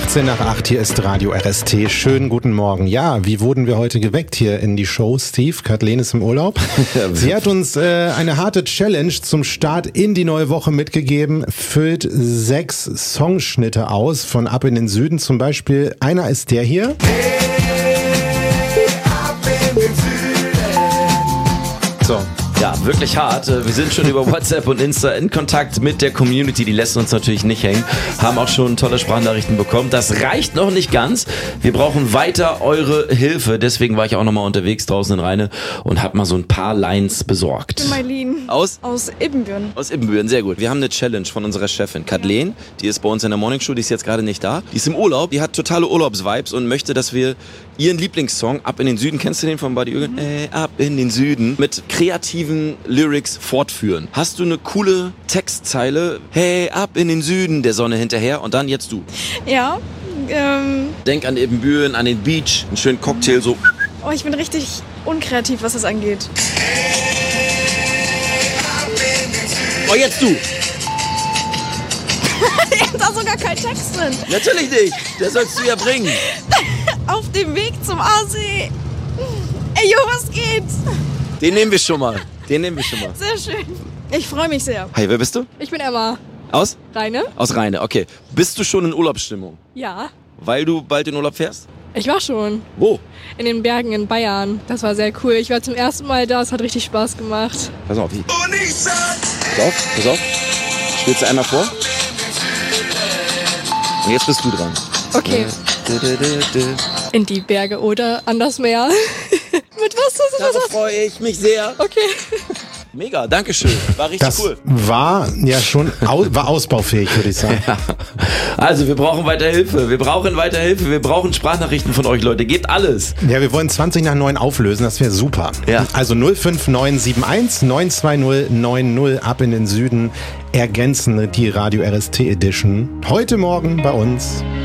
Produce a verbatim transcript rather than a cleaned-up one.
achtzehn nach acht, hier ist Radio R S T. Schönen guten Morgen. Ja, wie wurden wir heute geweckt hier in die Show, Steve? Kathleen ist im Urlaub. Sie hat uns äh, eine harte Challenge zum Start in die neue Woche mitgegeben. Füllt sechs Songschnitte aus von Ab in den Süden. Zum Beispiel, einer ist der hier. So. Ja, wirklich hart. Wir sind schon über WhatsApp und Insta in Kontakt mit der Community. Die lässt uns natürlich nicht hängen. Haben auch schon tolle Sprachnachrichten bekommen. Das reicht noch nicht ganz. Wir brauchen weiter eure Hilfe. Deswegen war ich auch nochmal unterwegs draußen in Rheine und habe mal so ein paar Lines besorgt. Ich bin Mailin. Aus? Aus Ibbenbüren. Aus Ibbenbüren, sehr gut. Wir haben eine Challenge von unserer Chefin Kathleen. Ja. Die ist bei uns in der Morningshow. Die ist jetzt gerade nicht da. Die ist im Urlaub. Die hat totale Urlaubsvibes und möchte, dass wir ihren Lieblingssong Ab in den Süden, kennst du den von Buddy Ögün? Mhm. Äh, Ab in den Süden. Mit kreativen Lyrics fortführen. Hast du eine coole Textzeile? Hey, ab in den Süden der Sonne hinterher und dann jetzt du. Ja. Ähm, Denk an Ibbenbüren, an den Beach, einen schönen Cocktail so. Oh, ich bin richtig unkreativ, was das angeht. Oh, jetzt du. Da ist sogar kein Text drin. Natürlich nicht. Der sollst du ja bringen. Auf dem Weg zum Aasee. Ey, jo, was geht? Den nehmen wir schon mal. Den nehmen wir schon mal. Sehr schön. Ich freue mich sehr. Hi, wer bist du? Ich bin Emma. Aus? Rheine. Aus Rheine, okay. Bist du schon in Urlaubsstimmung? Ja. Weil du bald in Urlaub fährst? Ich war schon. Wo? In den Bergen in Bayern. Das war sehr cool. Ich war zum ersten Mal da. Es hat richtig Spaß gemacht. Pass auf, wie? Pass auf, pass auf. Spielst du einmal vor? Und jetzt bist du dran. Okay. In die Berge oder an das Meer. Mit was? was, was, was? Da freue ich mich sehr. Okay. Mega, danke schön. War richtig das cool. War ja schon au- war ausbaufähig, würde ich sagen. Ja. Also wir brauchen weiter Hilfe. Wir brauchen weiter Hilfe. Wir brauchen Sprachnachrichten von euch, Leute. Gebt alles. Ja, wir wollen zwanzig nach neun auflösen. Das wäre super. Ja. Also null fünf neun sieben eins neun zwei null neun null Ab in den Süden ergänzen die Radio R S T Edition. Heute Morgen bei uns.